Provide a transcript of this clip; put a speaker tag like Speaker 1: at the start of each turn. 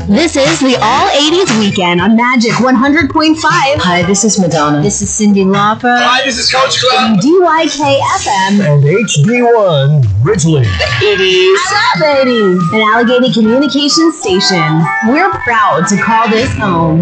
Speaker 1: This is the All 80s Weekend on Magic 100.5.
Speaker 2: Hi, this is Madonna.
Speaker 1: This is Cyndi Lauper.
Speaker 3: Hi, this is Coach Club.
Speaker 1: DYK-FM.
Speaker 4: And HD1 Ridgeland.
Speaker 3: 80s.
Speaker 1: I love 80s. An Allegheny Communications station. We're proud to call this home.